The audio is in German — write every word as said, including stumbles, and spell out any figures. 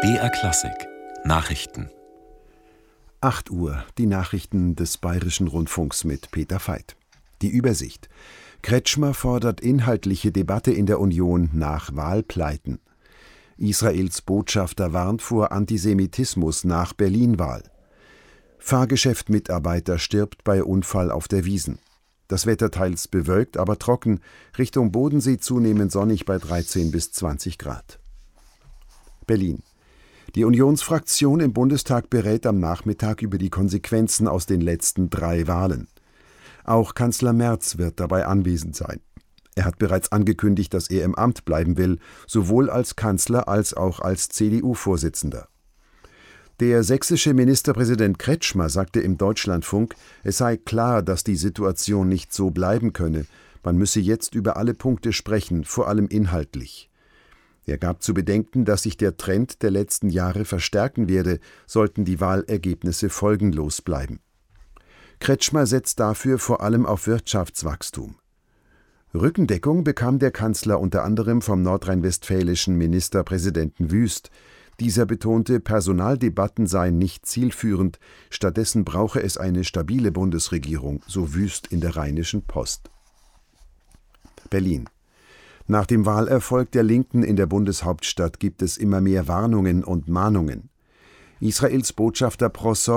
B R Klassik Nachrichten. acht Uhr, die Nachrichten des Bayerischen Rundfunks mit Peter Veit. Die Übersicht. Kretschmer fordert inhaltliche Debatte in der Union nach Wahlpleiten. Israels Botschafter warnt vor Antisemitismus nach Berlin-Wahl. Fahrgeschäft-Mitarbeiter stirbt bei Unfall auf der Wiesn. Das Wetter teils bewölkt, aber trocken, Richtung Bodensee zunehmend sonnig bei dreizehn bis zwanzig Grad. Berlin. Die Unionsfraktion im Bundestag berät am Nachmittag über die Konsequenzen aus den letzten drei Wahlen. Auch Kanzler Merz wird dabei anwesend sein. Er hat bereits angekündigt, dass er im Amt bleiben will, sowohl als Kanzler als auch als C D U-Vorsitzender. Der sächsische Ministerpräsident Kretschmer sagte im Deutschlandfunk, es sei klar, dass die Situation nicht so bleiben könne. Man müsse jetzt über alle Punkte sprechen, vor allem inhaltlich. Er gab zu bedenken, dass sich der Trend der letzten Jahre verstärken werde, sollten die Wahlergebnisse folgenlos bleiben. Kretschmer setzt dafür vor allem auf Wirtschaftswachstum. Rückendeckung bekam der Kanzler unter anderem vom nordrhein-westfälischen Ministerpräsidenten Wüst. Dieser betonte, Personaldebatten seien nicht zielführend, stattdessen brauche es eine stabile Bundesregierung, so Wüst in der Rheinischen Post. Berlin. Nach dem Wahlerfolg der Linken in der Bundeshauptstadt gibt es immer mehr Warnungen und Mahnungen. Israels Botschafter Prosor